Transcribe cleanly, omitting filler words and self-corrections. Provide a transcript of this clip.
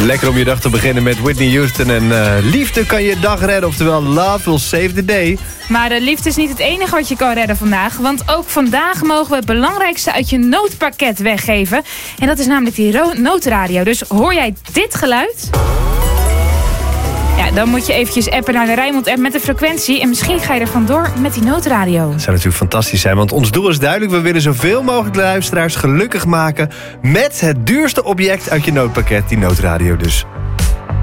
Lekker om je dag te beginnen met Whitney Houston en liefde kan je dag redden, oftewel love will save the day. Maar de liefde is niet het enige wat je kan redden vandaag, want ook vandaag mogen we het belangrijkste uit je noodpakket weggeven. En dat is namelijk die noodradio. Dus hoor jij dit geluid? Ja, dan moet je eventjes appen naar de Rijnmond-app met de frequentie. En misschien ga je er vandoor met die noodradio. Dat zou natuurlijk fantastisch zijn, want ons doel is duidelijk. We willen zoveel mogelijk de luisteraars gelukkig maken met het duurste object uit je noodpakket, die noodradio dus.